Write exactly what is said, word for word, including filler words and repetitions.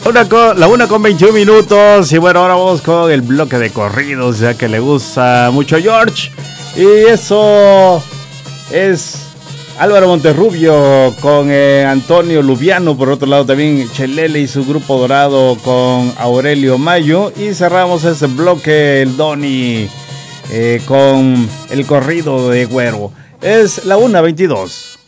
Una con, la una con veintiún minutos. Y bueno, ahora vamos con el bloque de corridos, ya que le gusta mucho a George. Y eso es Álvaro Monterrubio con eh, Antonio Lubiano. Por otro lado también Chelele y su grupo dorado con Aurelio Mayo. Y cerramos ese bloque el Doni eh, con el corrido de Güero. Es la una veintidós.